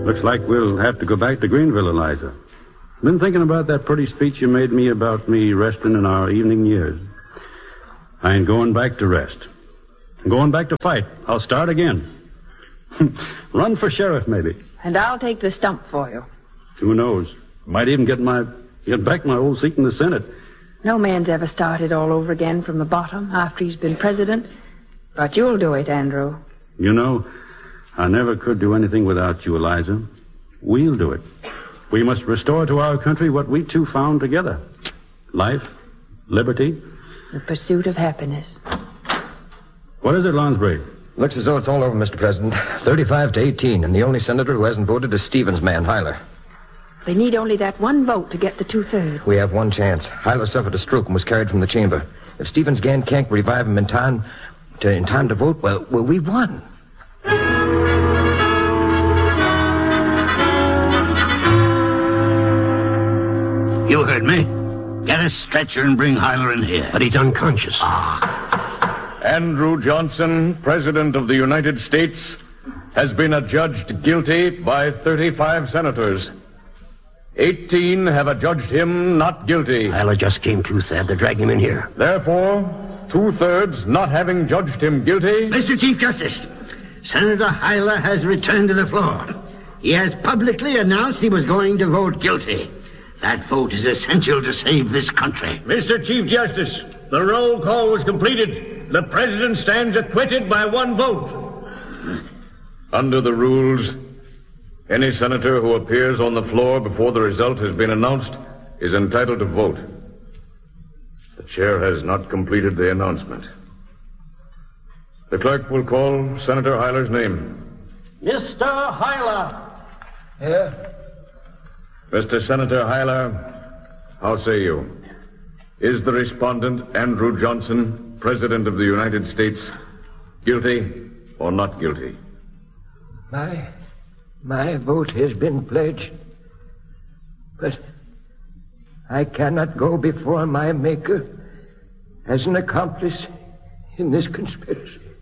Looks like we'll have to go back to Greenville, Eliza. Been thinking about that pretty speech you made me about me resting in our evening years. I ain't going back to rest. I'm going back to fight. I'll start again. Run for sheriff, maybe. And I'll take the stump for you. Who knows? Might even get back my old seat in the Senate. No man's ever started all over again from the bottom after he's been president. But you'll do it, Andrew. You know, I never could do anything without you, Eliza. We'll do it. We must restore to our country what we two found together. Life, liberty. The pursuit of happiness. What is it, Lonsbury? Looks as though it's all over, Mr. President. 35-18, and the only senator who hasn't voted is Stevens' man, Hyler. They need only that one vote to get the 2/3. We have one chance. Hyler suffered a stroke and was carried from the chamber. If Stevens again can't revive him in time to vote, well, we won. You heard me. Get a stretcher and bring Hyler in here. But he's unconscious. Andrew Johnson, President of the United States, has been adjudged guilty by 35 senators. 18 have adjudged him not guilty. Hyler just came to, Thad. They're dragging him in here. Therefore, 2/3 not having judged him guilty. Mr. Chief Justice, Senator Hyler has returned to the floor. He has publicly announced he was going to vote guilty. That vote is essential to save this country. Mr. Chief Justice, the roll call was completed. The president stands acquitted by one vote. Under the rules, any senator who appears on the floor before the result has been announced is entitled to vote. The chair has not completed the announcement. The clerk will call Senator Hyler's name. Mr. Hyler. Yeah? Mr. Senator Hyler, how say you? Is the respondent, Andrew Johnson, President of the United States, guilty or not guilty? My vote has been pledged. But I cannot go before my Maker as an accomplice in this conspiracy.